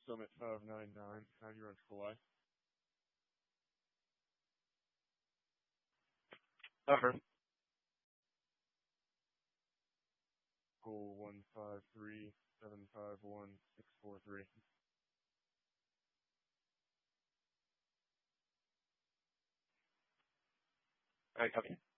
Summit 599. How do you run Kauai? Over. Goal 153751643. All right, copy.